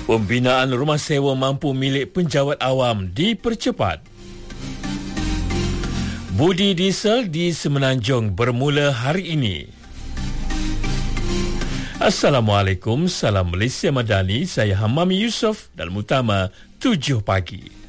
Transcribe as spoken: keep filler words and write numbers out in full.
Pembinaan rumah sewa mampu milik penjawat awam dipercepat. Budi diesel di Semenanjung bermula hari ini. Assalamualaikum, salam Malaysia Madani. Saya Hamami Yusof dalam utama tujuh pagi.